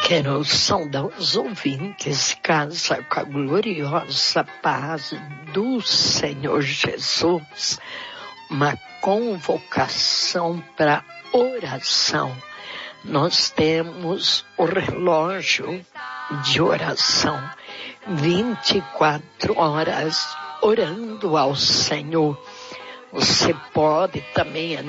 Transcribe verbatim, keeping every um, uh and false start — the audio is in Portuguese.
Quero saudar os ouvintes, casa com a gloriosa paz do Senhor Jesus, uma convocação para oração. Nós temos o relógio de oração, vinte e quatro horas orando ao Senhor. Você pode também